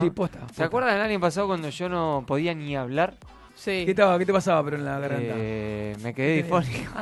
Sí, posta. ¿Se acuerdan del año pasado cuando yo no podía ni hablar? Sí. ¿Qué te pasaba pero en la garganta? Me quedé difónico.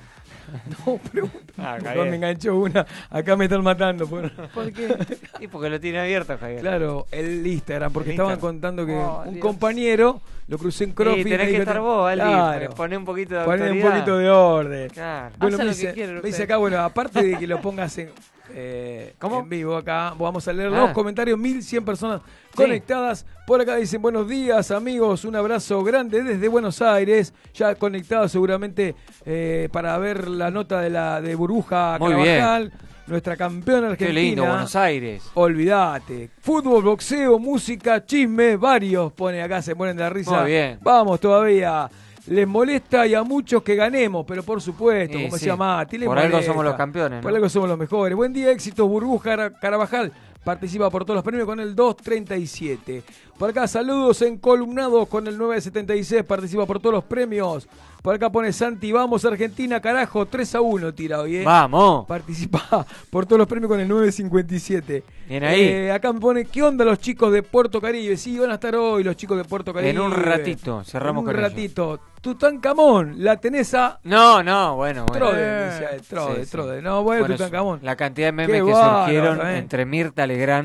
No, pregunto. Javier. Me enganchó una. Acá me están matando. ¿Por qué? Y porque lo tiene abierto, Javier. Claro, el Instagram, porque El estaban Instagram. contando que un Dios. compañero lo crucé en CrossFit. Sí, tenés que estar vos, Aldi. Claro. Poné un poquito de Poner un autoridad. poquito de orden. Claro. Bueno, Hace me lo que dice, quiere me usted. dice acá, bueno, aparte de que lo pongas ¿Cómo? en vivo acá, vamos a leer Ah. los comentarios, 1100 personas conectadas. Por acá dicen, buenos días amigos, un abrazo grande desde Buenos Aires, ya conectados seguramente para ver la nota de Burbuja Muy Carvajal, nuestra campeona Qué argentina. lindo, Buenos Aires. Olvídate. Fútbol, boxeo, música, chisme, varios pone acá, se ponen de la risa. Muy bien. Vamos todavía. Les molesta y a muchos que ganemos, pero por supuesto, como Sí. decía Mati, les Por algo molesta. somos los campeones, Por ¿no? algo somos los mejores. Buen día, éxitos, Burbuja Carvajal. Participa por todos los premios con el 237. Por acá, saludos en columnados con el 976. Participa por todos los premios. Por acá pone Santi, vamos Argentina, carajo, 3-1 tira hoy, Vamos. Participa por todos los premios con el 957. Bien ahí. Acá me pone, ¿qué onda los chicos de Puerto Caribe? Sí, van a estar hoy los chicos de Puerto Caribe. En un ratito, cerramos en con un ellos. ratito. Tutankamón, la tenés a No, bueno. Trode, dice, Trode, Sí. Trode. No, bueno, Tutankamón. La cantidad de Qué memes que bárbaro, surgieron ¿eh? entre Mirta Legrand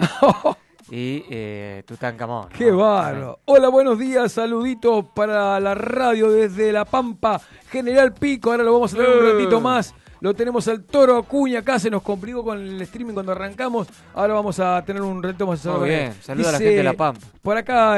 y Tutankamón. Qué bárbaro. Hola, buenos días, saluditos para la radio desde La Pampa, General Pico. Ahora lo vamos a tener un ratito más. Lo tenemos al Toro Acuña, acá se nos complicó con el streaming cuando arrancamos. Ahora vamos a tener un ratito más. Muy bien, saluda a la gente de La Pampa. Por acá,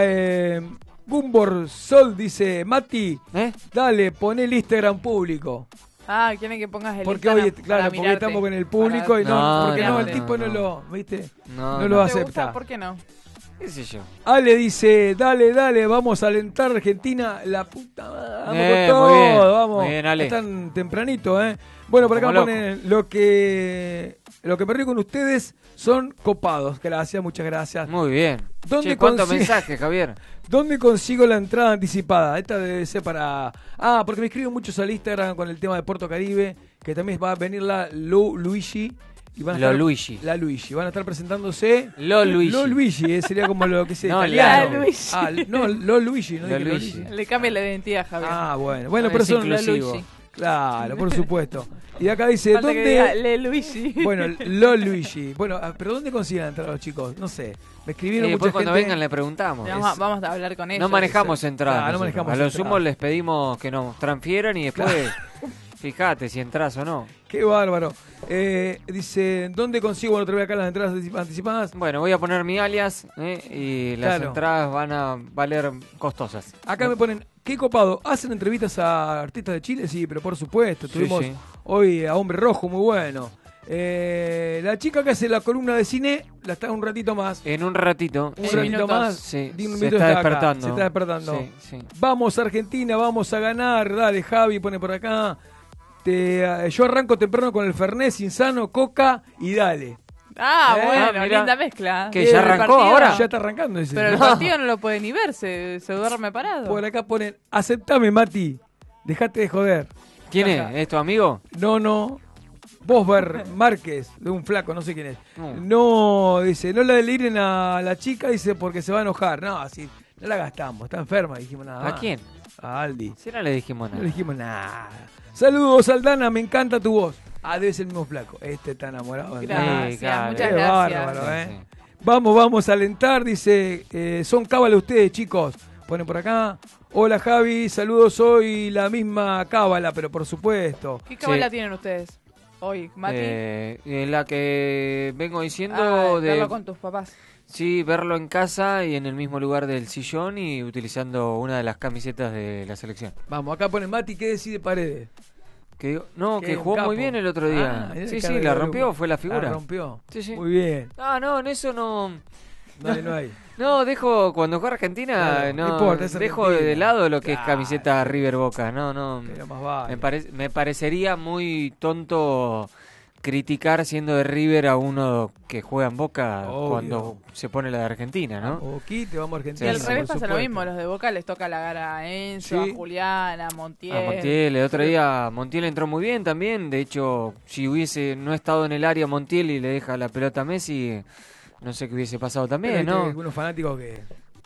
Gumbor Sol dice, Mati, dale, poné el Instagram público. Ah, quieren que pongas el Porque Instagram hoy, para claro, porque mirarte. estamos con el público y porque no, el tipo no no. lo, ¿viste? No, No no. lo ¿Te gusta? acepta. ¿Por qué no? ¿Qué sé yo? Ale dice, dale, vamos a alentar a Argentina, la puta madre, vamos con Muy todo, bien, vamos. muy bien, Ale. Están tempranito, Bueno, por acá Como ponen lo que me río con ustedes son copados. Gracias, muchas gracias. Muy bien. ¿Dónde Che, ¿cuántos consigue- mensajes, Javier? ¿Dónde consigo la entrada anticipada? Esta debe ser para... Ah, porque me escriben muchos al Instagram con el tema de Puerto Caribe, que también va a venir la Luigi. Y van a Lo estar- Luigi. La Luigi. Van a estar presentándose... Lo Luigi. Lo Luigi, sería como lo que sea No, italiano. la Luigi. Ah, no, Lo Luigi, no Lo dije Luigi. Luigi. Le cambia la identidad, Javier. Ah, bueno. Bueno, No, pero es son... inclusivo. Luigi. Claro, por supuesto. Y acá dice, Falta que diga, ¿dónde...? Le Luigi. Bueno, Lo Luigi. Bueno, pero ¿dónde consiguen entrar los chicos? No sé. Me Y escribieron después mucha cuando gente... vengan le preguntamos. Vamos a hablar con ellos. No manejamos entradas. Claro, no nosotros. manejamos A lo entradas. sumo les pedimos que nos transfieran y después fíjate si entras o no. Qué bárbaro. Dice, ¿dónde consigo? Bueno, te voy acá las entradas anticipadas. Bueno, voy a poner mi alias y las Claro. entradas van a valer costosas. Acá me ponen, qué copado. ¿Hacen entrevistas a artistas de Chile? Sí, pero por supuesto. Sí, Tuvimos sí. hoy a Hombre Rojo, muy bueno. La chica que hace la columna de cine, la está un ratito más. En un ratito. Un sí. ratito minutos. más. Sí, Di un se minuto está acá. despertando. Se está despertando. Sí, sí. Vamos Argentina, vamos a ganar. Dale, Javi, pone por acá. Yo arranco temprano con el Fernet, Insano, Coca y dale. Ah, bueno, mira. linda mezcla. ¿Que El ya arrancó partido- ahora? Ya está arrancando ese. Pero el No. partido no lo puede ni ver, se duerme parado. Por acá ponen, aceptame, Mati. Dejate de joder. ¿Quién Ajá. es? ¿Es tu amigo? No. Bosber Márquez, de un flaco, no sé quién es. No. No, dice, no la deliren a la chica, dice, porque se va a enojar. No, así, no la gastamos, está enferma, dijimos nada ¿A más. quién? A Aldi. Si no le dijimos No nada. le dijimos nada. Saludos, Aldana, me encanta tu voz. Ah, debe ser el mismo flaco. Este está enamorado. de Aldana. Gracias, claro. muchas Qué gracias. bárbaro, Sí, sí. Vamos a alentar, dice, son cábala ustedes, chicos. Ponen por acá. Hola, Javi, saludos, soy la misma cábala, pero por supuesto. ¿Qué cábala Sí. tienen ustedes hoy, Mati? La que vengo diciendo de verlo con tus papás. sí, verlo en casa y en el mismo lugar del sillón y utilizando una de las camisetas de la selección. Vamos, acá ponen Mati, ¿qué decide Paredes? Que Qué que jugó capo. muy bien el otro día. Ah, Sí, cara sí, de la boludo. rompió, fue la La figura. rompió. Sí, sí. Muy bien. Ah, no, en eso no. No hay. No, dejo cuando juega Argentina, Claro, no importa, es dejo Argentina. de lado lo que es Claro. camiseta River Boca. No. Pero más vale. Me parecería muy tonto criticar siendo de River a uno que juega en Boca Obvio. cuando se pone la de Argentina, ¿no? Boquite, vamos a Y Argentina. al revés por pasa lo supuesto. mismo, los de Boca les toca la gara a Enzo, Sí. a Julián, a Montiel. A Montiel, el otro día Montiel entró muy bien también. De hecho, si hubiese no estado en el área Montiel y le deja la pelota a Messi, no sé qué hubiese pasado Pero también, viste ¿no? algunos fanáticos que...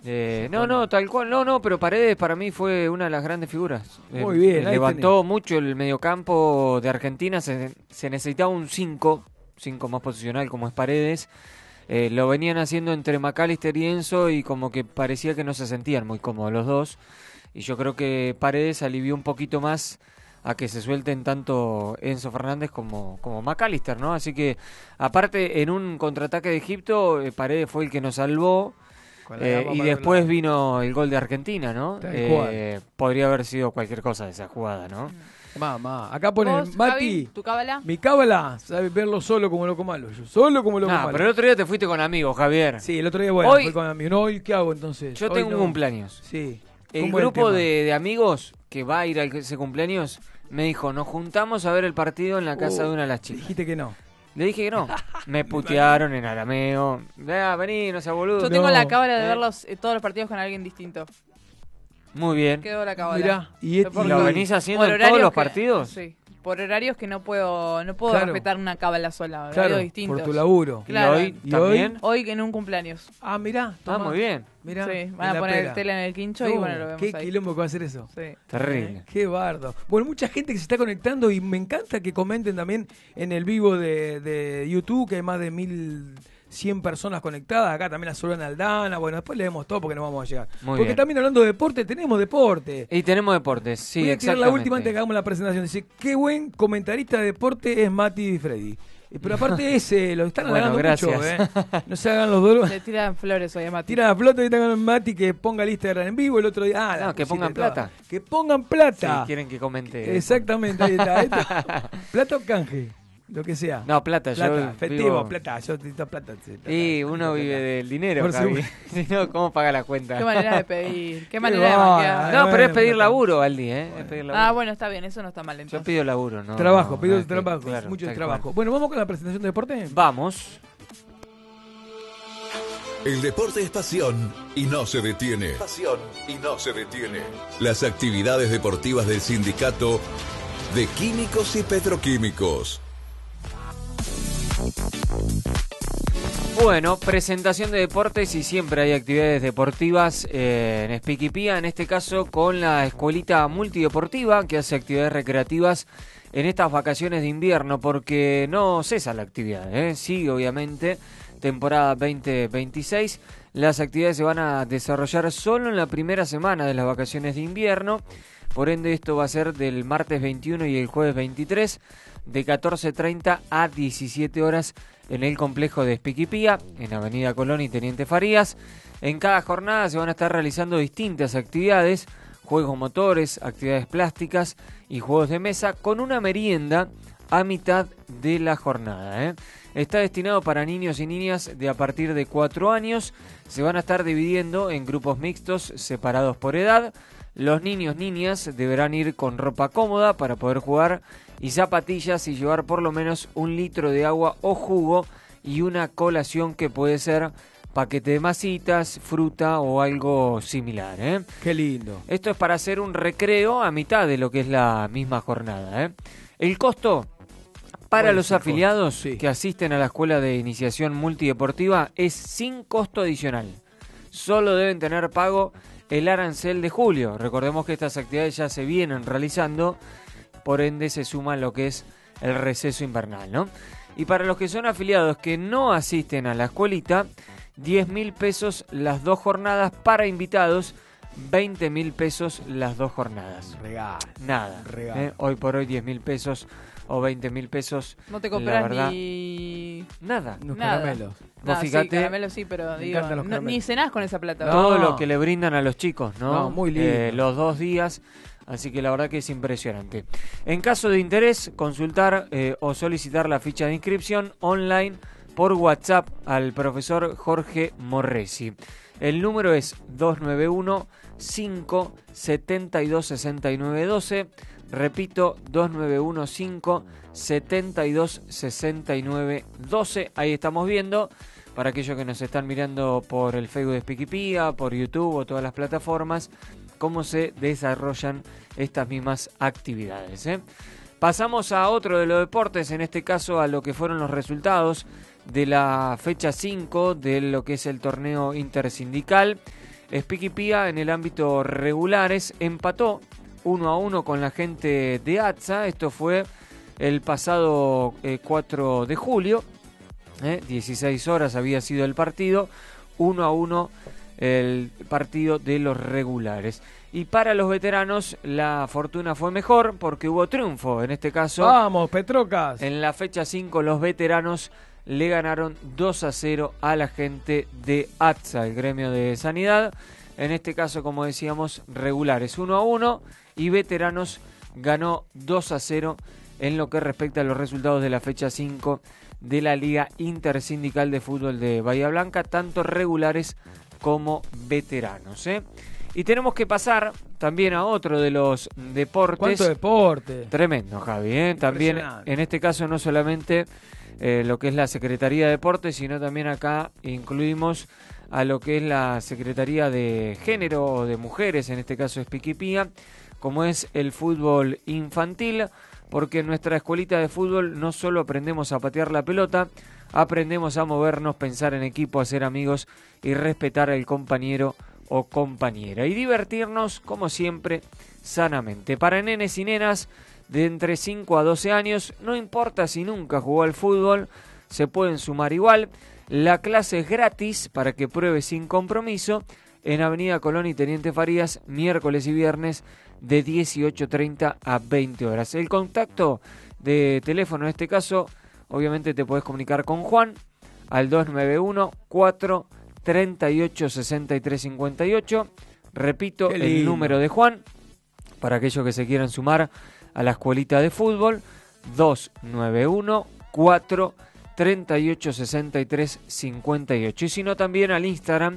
No, tal cual. No, pero Paredes para mí fue una de las grandes figuras. Muy bien, ahí levantó mucho el mediocampo de Argentina. Se necesitaba un 5 más posicional como es Paredes. Lo venían haciendo entre McAllister y Enzo y como que parecía que no se sentían muy cómodos los dos. Y yo creo que Paredes alivió un poquito más a que se suelten tanto Enzo Fernández como McAllister, ¿no? Así que, aparte, en un contraataque de Egipto, Paredes fue el que nos salvó. Y después vino el gol de Argentina, ¿no? Podría haber sido cualquier cosa de esa jugada, ¿no? Mamá, acá ponen ¿Vos, Mati, Javi, tu cábala? mi cábala, sabe verlo solo como loco malo. Yo solo como loco malo. Pero el otro día te fuiste con amigos, Javier. Sí, el otro día, bueno, Hoy- fue con amigos. No, ¿hoy qué hago entonces? Yo Hoy tengo no. un cumpleaños. Sí. El ¿Cómo es grupo tema? de amigos que va a ir a ese cumpleaños me dijo, nos juntamos a ver el partido en la casa de una de las chicas. Dijiste que no. Le dije que no. Me putearon en arameo. Vení, no seas boludo. Yo tengo la cábala de ¿Eh? ver todos los partidos con alguien distinto. Muy bien. Quedó la cábala. Mirá, y Por- ¿Lo venís haciendo por en todos horarios los que- partidos? Sí. Por horarios que no puedo Claro. respetar una cábala sola. Horarios Claro, distintos. por tu laburo. Claro. ¿Y hoy ¿Y también? Hoy que en un cumpleaños. Ah, mirá. tomá. Muy bien. Mirá, Sí, en van a la poner pera. tela en el quincho y No, bueno, lo vemos qué ahí. quilombo que va a hacer eso. Sí. Terrible. Qué bardo. Bueno, mucha gente que se está conectando y me encanta que comenten también en el vivo de YouTube, que hay más de 1100 personas conectadas. Acá también la Solana Aldana. Bueno, después leemos todo porque no vamos a llegar. Muy porque bien. también hablando de deporte, tenemos deporte. Y tenemos deportes, sí, Voy a tirar la exactamente. última antes de que hagamos la presentación. Dice, qué buen comentarista de deporte es Mati Di Freddi. Pero aparte ese, lo están Bueno, halagando mucho, gracias. No se hagan los dolores. Le tiran flores hoy a Mati. Tiran la flota y están con Mati que ponga el Instagram en vivo el otro día. No, que pusiste pongan toda. plata. Que pongan Sí, plata. quieren que comente. Exactamente, ahí está. Plata o canje, lo que sea. No, plata, Plata, yo efectivo, vivo- plata. Yo necesito plata. Sí, plata, Y uno plata. vive del dinero, Por Javi. supuesto. Si no, ¿cómo paga la cuenta? Qué manera de pedir. Qué Qué manera de va, manquear. No, pero es Bueno, pedir plata. laburo, Aldi, ¿eh? Es pedir laburo. Ah, bueno, está bien. Eso no está mal Yo entonces. pido laburo, ¿no? Trabajo, no, pido no, trabajo, claro, mucho tal trabajo. cual. Bueno, vamos con la presentación de deporte. Vamos. El deporte es pasión y no se detiene. Pasión y no se detiene. Las actividades deportivas del Sindicato de Químicos y Petroquímicos. Bueno, presentación de deportes y siempre hay actividades deportivas en Espiquipía, en este caso con la escuelita multideportiva que hace actividades recreativas en estas vacaciones de invierno porque no cesa la actividad, sigue obviamente temporada 2026. Las actividades se van a desarrollar solo en la primera semana de las vacaciones de invierno, por ende esto va a ser del martes 21 y el jueves 23 de 14:30 a 17 horas en el complejo de Espiquipía, en Avenida Colón y Teniente Farías. En cada jornada se van a estar realizando distintas actividades, juegos motores, actividades plásticas y juegos de mesa, con una merienda a mitad de la jornada. Está destinado para niños y niñas de a partir de 4 años. Se van a estar dividiendo en grupos mixtos separados por edad. Los niños, niñas deberán ir con ropa cómoda para poder jugar y zapatillas y llevar por lo menos 1 litro de agua o jugo y una colación que puede ser paquete de masitas, fruta o algo similar. Qué lindo. Esto es para hacer un recreo a mitad de lo que es la misma jornada. El costo para ¿Cuál los es el costo? afiliados Sí. que asisten a la Escuela de Iniciación Multideportiva es sin costo adicional. Solo deben tener pago el arancel de julio. Recordemos que estas actividades ya se vienen realizando, por ende se suma lo que es el receso invernal, ¿no? Y para los que son afiliados que no asisten a la escuelita, 10.000 pesos las 2 jornadas, para invitados 20.000 pesos las 2 jornadas. Regalo. Nada. Regalo. Hoy por hoy 10.000 pesos o 20.000 pesos. No te la compras verdad, ni... nada. Unos Nada. caramelos. Vos Sí, fíjate- caramelos sí, pero Me digo, encantan los caramelos. ni cenás con esa plata. No. Todo lo que le brindan a los chicos, ¿no? No, muy lindo. Los 2 días, así que la verdad que es impresionante. En caso de interés, consultar o solicitar la ficha de inscripción online por WhatsApp al profesor Jorge Morresi. El número es 291-572-6912. Repito, 291-572-6912. Ahí estamos viendo. Para aquellos que nos están mirando por el Facebook de Espiquipía, por YouTube o todas las plataformas, cómo se desarrollan estas mismas actividades. Pasamos a otro de los deportes, en este caso a lo que fueron los resultados de la fecha 5 de lo que es el torneo intersindical. Spiki Pía en el ámbito regulares empató 1-1 con la gente de ATSA. Esto fue el pasado 4 de julio. 16 horas había sido el partido. 1-1 el partido de los regulares. Y para los veteranos la fortuna fue mejor porque hubo triunfo. En este caso, ¡vamos, Petrocas! en la fecha 5 los veteranos le ganaron 2-0 a la gente de ATSA, el gremio de sanidad. En este caso, como decíamos, regulares 1-1 y veteranos ganó 2-0 en lo que respecta a los resultados de la fecha 5 de la Liga Intersindical de Fútbol de Bahía Blanca, tanto regulares como veteranos, Y tenemos que pasar también a otro de los deportes. ¿Cuánto deporte? Tremendo, Javi, También, en este caso, no solamente lo que es la Secretaría de Deportes, sino también acá incluimos a lo que es la Secretaría de Género o de Mujeres, en este caso es Piquipía, como es el fútbol infantil, porque en nuestra escuelita de fútbol no solo aprendemos a patear la pelota, aprendemos a movernos, pensar en equipo, hacer amigos y respetar al compañero o compañera. Y divertirnos, como siempre, sanamente. Para nenes y nenas de entre 5 a 12 años, no importa si nunca jugó al fútbol, se pueden sumar igual. La clase es gratis para que pruebe sin compromiso en Avenida Colón y Teniente Farías, miércoles y viernes de 18:30 a 20 horas. El contacto de teléfono en este caso, obviamente te podés comunicar con Juan al 291-438-6358. Repito, el número de Juan, para aquellos que se quieran sumar a la escuelita de fútbol, 291-438-6358. Y si no, también al Instagram,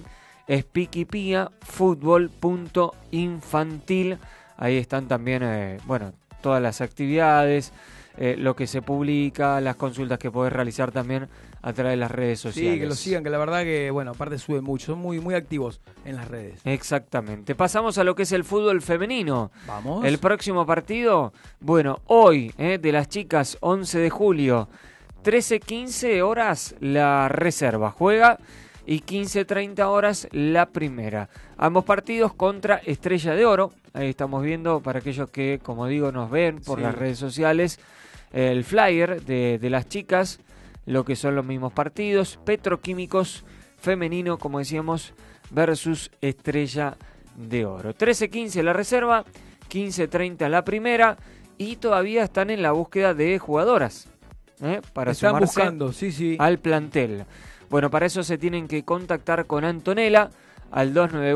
espiquipia.fútbol.infantil. Ahí están también, todas las actividades, lo que se publica, las consultas que podés realizar también a través de las redes sociales. Sí, que lo sigan, que la verdad que, aparte sube mucho, son muy, muy activos en las redes. Exactamente. Pasamos a lo que es el fútbol femenino. Vamos. El próximo partido, hoy, de las chicas, 11 de julio, 13:15 horas la reserva juega y 15:30 horas la primera. Ambos partidos contra Estrella de Oro. Ahí estamos viendo, para aquellos que, como digo, nos ven por las redes sociales, el flyer de las chicas, lo que son los mismos partidos. Petroquímicos femenino, como decíamos, versus Estrella de Oro. 13:15 la reserva, 15:30 la primera, y todavía están en la búsqueda de jugadoras para están sumarse buscando, sí. al plantel. Bueno, para eso se tienen que contactar con Antonella al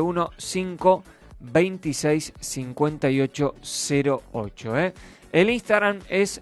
291-526-5808. El Instagram es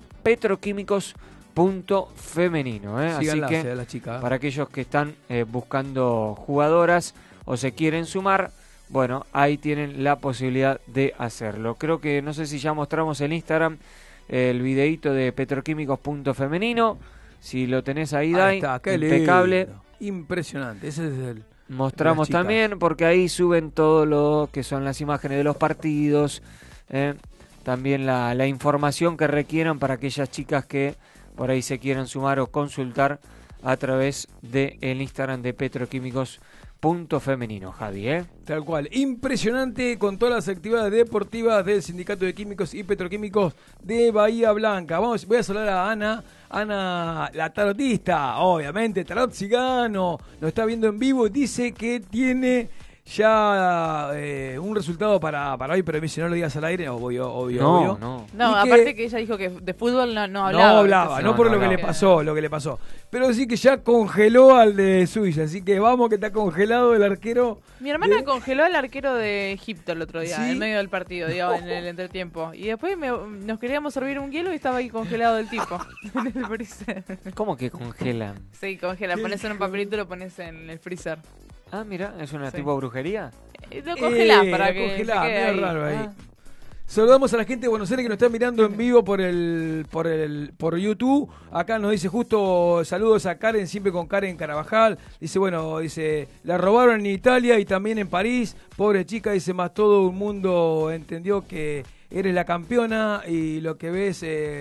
petroquímicos.femenino. Así que la chica. para aquellos que están buscando jugadoras o se quieren sumar, ahí tienen la posibilidad de hacerlo. Creo que, no sé si ya mostramos en Instagram el videíto de petroquímicos.femenino. Si lo tenés ahí, Dai, está, qué impecable. lindo. Impresionante, ese es el... Mostramos también, porque ahí suben todo lo que son las imágenes de los partidos, también la información que requieran para aquellas chicas que por ahí se quieran sumar o consultar a través del Instagram de petroquímicos.femenino, Javi. Tal cual, impresionante con todas las actividades deportivas del Sindicato de Químicos y Petroquímicos de Bahía Blanca. Voy a saludar a Ana, la tarotista, obviamente, Tarot Cigano, nos está viendo en vivo, dice que tiene ya un resultado para hoy, pero me dice no lo digas al aire, obvio. No, aparte que ella dijo que de fútbol no hablaba. No por lo que le pasó. Pero sí que ya congeló al de Suiza, así que vamos que está congelado el arquero. Mi hermana congeló al arquero de Egipto el otro día, ¿Sí? en medio del partido, digamos, en el entretiempo. Y después nos queríamos servir un hielo y estaba ahí congelado el tipo, en el freezer. ¿Cómo que congelan? Sí, congela, pones en un papelito y lo pones en el freezer. Ah, mira, ¿es una tipo brujería? Lo congelás para que congelás, se quede medio ahí. raro ahí. Saludamos a la gente de Buenos Aires que nos está mirando en vivo por YouTube. Acá nos dice justo saludos a Karen, siempre con Karen Carabajal. Dice, la robaron en Italia y también en París. Pobre chica, dice, más todo un mundo entendió que eres la campeona y lo que ves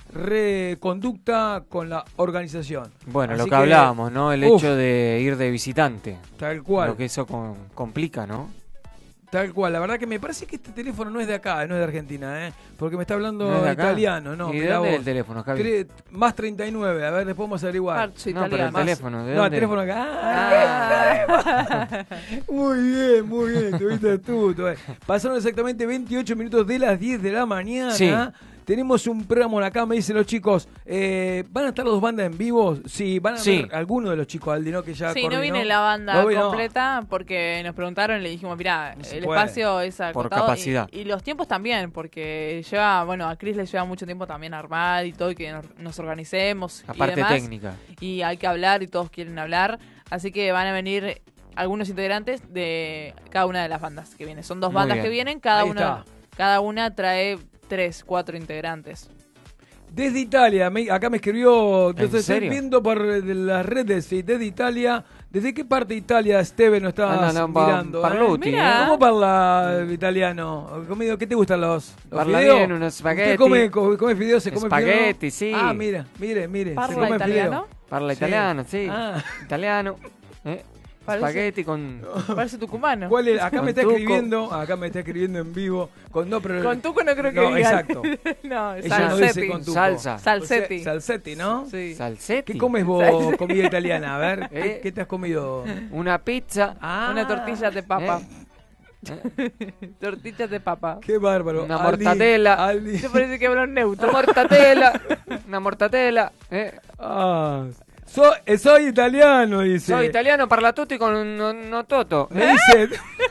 conducta con la organización. Bueno, Así lo que hablábamos, ¿no? El uf, hecho de ir de visitante. Tal cual. Lo que eso complica, ¿no? Tal cual, la verdad que me parece que este teléfono no es de acá, no es de Argentina, porque me está hablando ¿No es de acá? italiano, ¿no? ¿Y de mirá dónde es vos. el teléfono, Javi? Más 39, a ver, después vamos a averiguar. Parche No, pero el italiano. teléfono, ¿de No, el dónde? teléfono acá. Muy bien, estuviste astuto. Pasaron exactamente 28 minutos de las 10 de la mañana. Sí. Tenemos un programa acá, me dicen los chicos. ¿Van a estar las dos bandas en vivo? Sí, van a ver algunos de los chicos, Aldi, ¿no? Que ya Sí, no coordinó. viene la banda No vino. completa porque nos preguntaron y le dijimos, mirá, No se el puede. espacio es Por acotado capacidad. y los tiempos también, porque lleva, bueno, a Chris le lleva mucho tiempo también armar y todo, y que nos organicemos La y parte demás. técnica. Y hay que hablar y todos quieren hablar, así que van a venir algunos integrantes de cada una de las bandas que vienen. Son dos Muy bandas bien. que vienen, Ahí está. cada una trae 3, 4 integrantes. Desde Italia, acá me escribió, ¿En estoy serio? viendo por las redes, sí, desde Italia. ¿Desde qué parte de Italia, Steven, nos estabas mirando? Parluti, Mirá. ¿Cómo parla italiano? ¿Qué te gustan los Parla fideos? bien, unos spaghetti. ¿Usted come fideos? ¿Se come Spaghetti, fideos? sí. Ah, mire, se ¿Parla come italiano? fideo. Parla Sí. italiano, sí. Ah. Italiano. Parece- Spaghetti con... Parece tucumano. ¿Cuál es? Acá Con me está tuco. escribiendo en vivo. Pero Con tuco no creo que no, digan. exacto. No, Ella no salsetti. dice con tuco. Salsa. Salsetti. O sea, salsetti, ¿no? Sí. Salsetti. ¿Qué comes vos, comida italiana? A ver, Eh. ¿qué te has comido? Una pizza. Ah, Una tortilla de papa. ¿Eh? Tortillas de papa. Qué bárbaro. Una mortadela. Aldi. Te parece que habla un Una neutro. mortadela. Una mortadela. Ah, soy italiano, dice. Soy italiano, parla tutti con no toto. Me dice.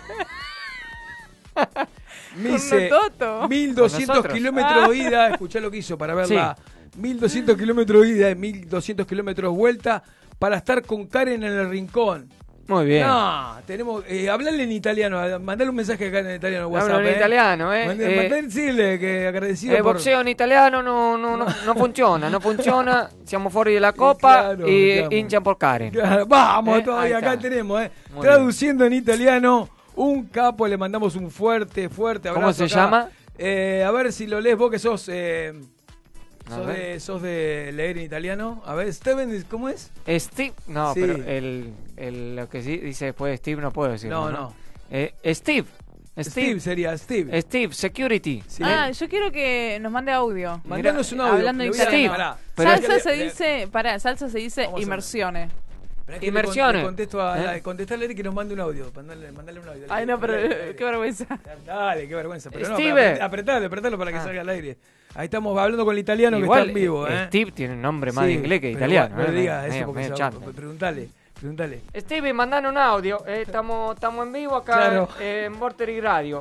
Me Con dice. Nototo. 1200 nosotros. kilómetros ida. Escuchá lo que hizo para verla. 1200 kilómetros ida y 1200 kilómetros vuelta para estar con Karen en el rincón. Muy bien. No, tenemos. Hablarle en italiano. Mandale un mensaje acá en italiano. WhatsApp, Hablo en italiano, Mandale decirle que agradecido El por. boxeo en italiano no funziona, no funziona. Siamo fuori della Copa Claro, y claro. hinchan por Karen. Claro, vamos, Ahí todavía acá está. tenemos, Muy traduciendo en italiano, un capo, le mandamos un fuerte abrazo. ¿Cómo se acá. llama? A ver si lo lees vos que sos, A ver. sos de leer en italiano. A ver, Steven, ¿cómo es? Steve, no, Sí. pero lo que sí dice después de Steve no puedo decirlo. No. Steve. Steve sería Steve. Steve, security. Sí. Ah, yo quiero que nos mande audio. Mandanos un mira, audio. hablando Le en voy a- italiano. pará. Pero Salsa es que se le- dice, salsa se dice Vamos a ver. inmersiones. Pero es que Inversiones. le contesto contestarle a Eric que nos mande un audio. Mandale un audio. Ay, no, pero Dale. qué vergüenza. Dale, qué vergüenza. Pero no, Steve. pero apretalo para que salga al aire. Ahí estamos hablando con el italiano Igual, que está en vivo, Steve tiene un nombre más Sí, inglés que pero italiano. igual, no le digas eso Medio- porque medio se chanta. preguntale. Steve, mandando un audio. Estamos en vivo acá Claro. en Vorterix Radio.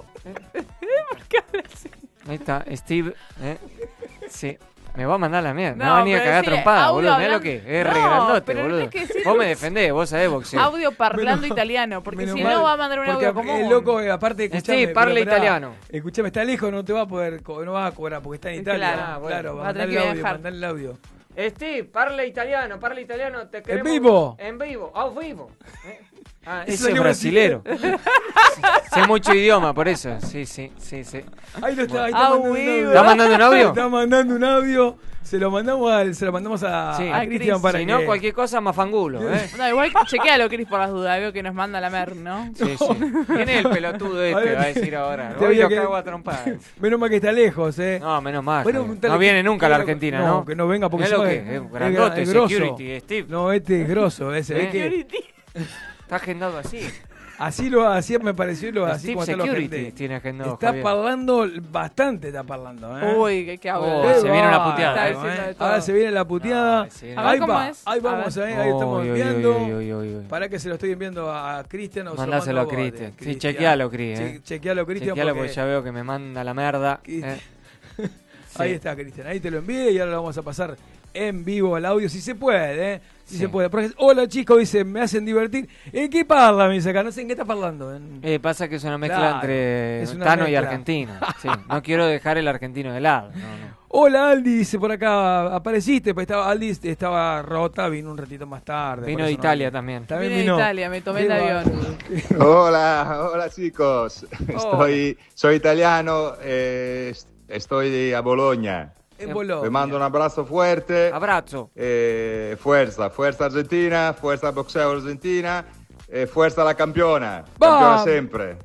Ahí está, Steve. Sí. Me va a mandar la mierda. No, Me va a venir a pero cagar sí, trompada, audio boludo. Mirá hablando- lo que es No, re grandote, pero no boludo. tenés que decir- Vos me defendés, vos sabés boxeo. Audio parlando Menos- italiano, porque Menos si mal, no va a mandar un porque audio común. el loco, aparte, escuchame. Steve, parla pero pará, italiano. Escuchame, está lejos, no te va a poder, no vas a cobrar porque está en Italia. Claro, Claro, va a tener mandale que el audio, viajar. mandale el audio. Steve, parla italiano, te queremos. vivo? En vivo, a vivo. Ah, Eso ese es salió brasilero. Sé mucho idioma, por eso. Sí. Ahí lo está, ahí Ah, está mandando un vivo. audio. ¿Está mandando un audio? Está mandando un audio. Se lo mandamos a, Sí. a Cristian Chris. para Si que... no, cualquier cosa, mafangulo, No, igual chequealo, Cris, por las dudas. Veo que nos manda la mer, ¿no? Sí. ¿Quién es el pelotudo este? Va a decir ahora. Te Hoy había lo que- cago a trompadas. Menos mal que está lejos, No, menos mal. Bueno, Javier. preguntale No viene que- nunca a la que- Argentina, no, ¿no? que no venga porque Mirá lo encima que es- es grandote, es grosso. security, Steve. No, este es grosso, ese. Ve que Security. Está agendado así. así me pareció, así Steve como está lo Security gente. tiene agendado, Está Javier. parlando bastante, está parlando. Uy, qué habla. Oh, Qué se viene una bárbaro, puteada. Está diciendo de todo. Ahora se viene la puteada. Ay, se viene A ver Ahí cómo va, es. ahí A vamos, ver. ahí estamos Uy, enviando. uy. Para que se lo estoy enviando a Cristian. o se lo Mandáselo mando a vos, Cristian. Sí, Cristian. chequealo, Cris, Chequealo, Cristian. Chequealo porque porque ya veo que me manda la merda. Cristian. Sí. Ahí está, Cristian. Ahí te lo envié y ahora lo vamos a pasar en vivo al audio, si se puede, Si Sí. se puede. Porque, hola chicos, dice, me hacen divertir. ¿En qué parla, me dice acá? No sé en qué está parlando. Pasa que es una mezcla Claro, entre es una Tano y mezcla. argentino. Sí, no quiero dejar el argentino de lado. No. Hola Aldi, dice por acá, apareciste, pues Aldi estaba rota, vino un ratito más tarde. Vino por de eso no Italia vino. también. También Vine de vino. Italia, me tomé el Qué avión. bárbaro. Hola chicos, soy italiano, estoy a Bologna. en Bolonia. Le mando un abrazo fuerte. Abrazo. Fuerza Argentina, fuerza boxeo Argentina, fuerza la campeona. Vamos. Campeona siempre.